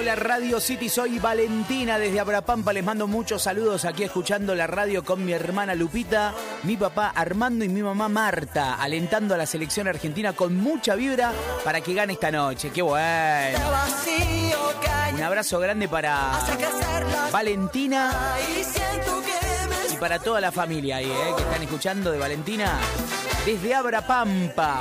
Hola Radio City, soy Valentina desde Abrapampa. Les mando muchos saludos aquí escuchando la radio con mi hermana Lupita, mi papá Armando y mi mamá Marta, alentando a la selección argentina con mucha vibra para que gane esta noche. ¡Qué bueno! Un abrazo grande para Valentina y para toda la familia ahí, que están escuchando de Valentina desde Abrapampa.